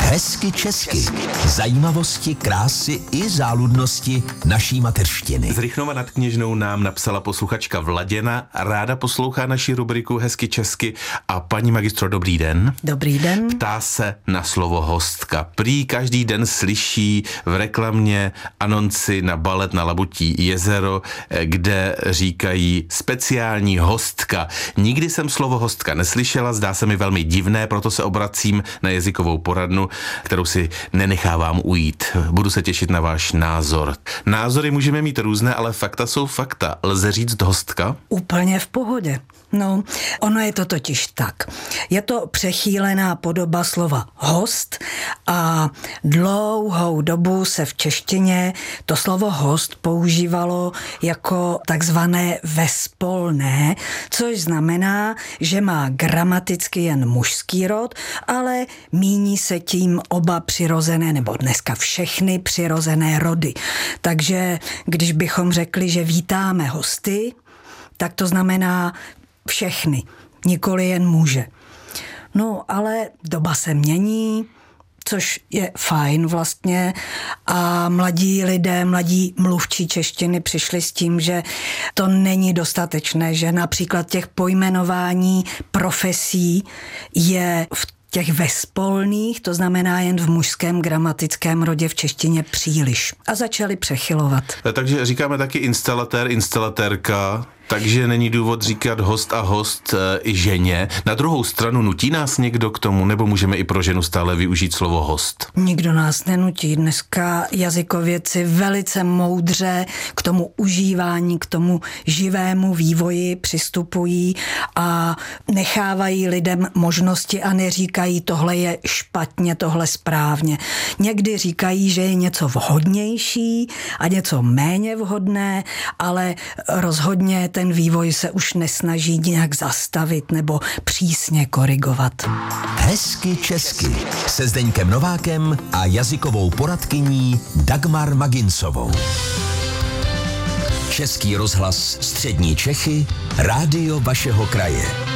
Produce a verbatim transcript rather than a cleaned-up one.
Hezky česky. Zajímavosti, krásy i záludnosti naší mateřštiny. Z Rychnova nad Kněžnou nám napsala posluchačka Vladěna. Ráda poslouchá naši rubriku Hezky česky. A paní magistro, dobrý den. Dobrý den. Ptá se na slovo hostka. Prý každý den slyší v reklamě anonci na balet na Labutí jezero, kde říkají speciální hostka. Nikdy jsem slovo hostka neslyšela, zdá se mi velmi divné, proto se obracím na jazykovou poradnu, kterou si nenechávám ujít. Budu se těšit na váš názor. Názory můžeme mít různé, ale fakta jsou fakta. Lze říct hostka? Úplně v pohodě. No, ono je to totiž tak. Je to přechýlená podoba slova host a dlouhou dobu se v češtině to slovo host používalo jako takzvané vespolné, což znamená, že má gramaticky jen mužský rod, ale míní se tím oba přirozené, nebo dneska všechny přirozené rody. Takže když bychom řekli, že vítáme hosty, tak to znamená všechny, nikoli jen muže. No, ale doba se mění, což je fajn vlastně, a mladí lidé, mladí mluvčí češtiny přišli s tím, že to není dostatečné, že například těch pojmenování profesí je v těch vespolných, to znamená jen v mužském gramatickém rodě v češtině příliš. A začali přechylovat. Takže říkáme taky instalatér, instalatérka, takže není důvod říkat host a host e, i ženě. Na druhou stranu nutí nás někdo k tomu, nebo můžeme i pro ženu stále využít slovo host? Nikdo nás nenutí. Dneska jazykovědci velice moudře k tomu užívání, k tomu živému vývoji přistupují a nechávají lidem možnosti a neříkají, tohle je špatně, tohle správně. Někdy říkají, že je něco vhodnější a něco méně vhodné, ale rozhodně ten vývoj se už nesnaží nějak zastavit nebo přísně korigovat. Hezky česky se Zdeňkem Novákem a jazykovou poradkyní Dagmar Maginsovou. Český rozhlas Střední Čechy, rádio vašeho kraje.